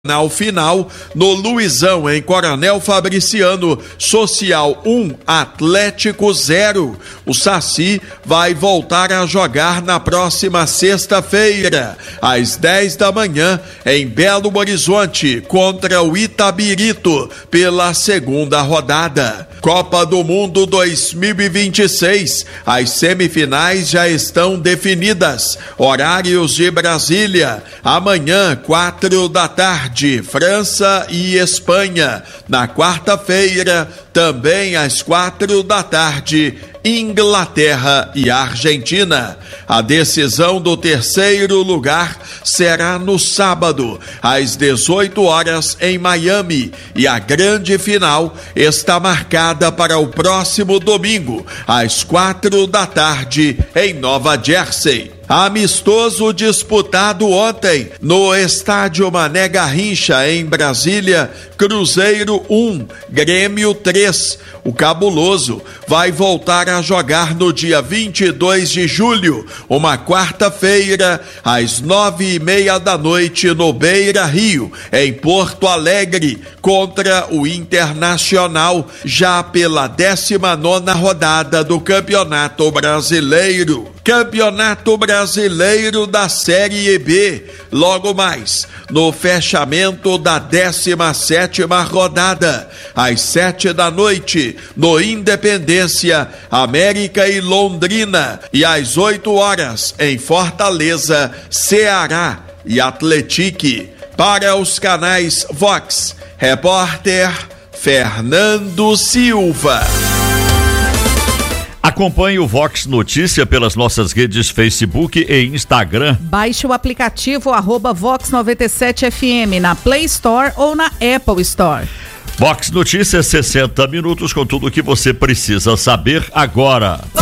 Na final, no Luizão, em Coronel Fabriciano, Social 1, Atlético 0. O Saci vai voltar a jogar na próxima sexta-feira, às 10 da manhã, em Belo Horizonte, contra o Itabirito, pela segunda rodada. Copa do Mundo 2026. As semifinais já estão definidas. Horários de Brasília. Amanhã, 4 da tarde, França e Espanha. Na quarta-feira, também às 4 da tarde, Inglaterra e Argentina. A decisão do terceiro lugar será no sábado, às 18 horas, em Miami, e a grande final está marcada para o próximo domingo, às 4 da tarde, em Nova Jersey. Amistoso disputado ontem no estádio Mané Garrincha, em Brasília. Cruzeiro 1, Grêmio 3. O Cabuloso vai voltar a jogar no dia 22 de julho, uma quarta-feira, às 9:30 da noite, no Beira Rio, em Porto Alegre, contra o Internacional, já pela 19ª rodada do Campeonato Brasileiro. Campeonato Brasileiro da Série B, logo mais, no fechamento da 17ª rodada, às 7 da noite, no Independência, América e Londrina, e às 8 horas, em Fortaleza, Ceará e Atlético. Para os canais Vox, repórter Fernando Silva. Acompanhe o Vox Notícia pelas nossas redes Facebook e Instagram. Baixe o aplicativo @Vox97FM na Play Store ou na Apple Store. Vox Notícia, 60 minutos com tudo o que você precisa saber agora.